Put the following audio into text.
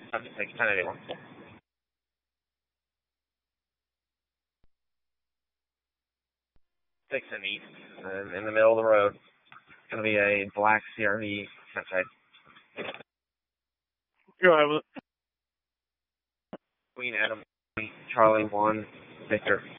I'll just take 1081. 6 and east, and in the middle of the road. It's going to be a black CRV outside. Go ahead with it. Queen Adam, Charlie 1, Victor.